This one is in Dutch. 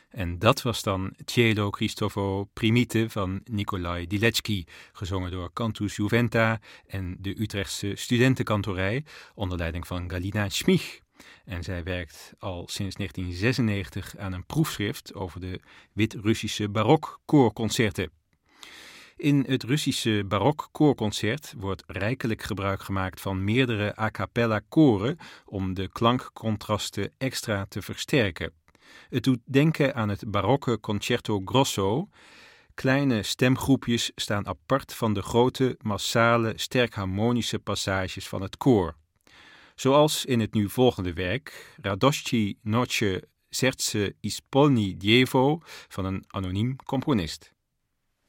En dat was dan Cielo Cristoforo Primite van Nikolai Dilecki, gezongen door Cantus Juventa en de Utrechtse studentenkantorij onder leiding van Galina Schmich. En zij werkt al sinds 1996 aan een proefschrift over de Wit-Russische barok-koorconcerten. In het Russische barok-koorconcert wordt rijkelijk gebruik gemaakt van meerdere a cappella koren om de klankcontrasten extra te versterken. Het doet denken aan het barokke concerto grosso. Kleine stemgroepjes staan apart van de grote, massale, sterk harmonische passages van het koor. Zoals in het nu volgende werk, Radości Noche Serce Ispolni Dievo van een anoniem componist.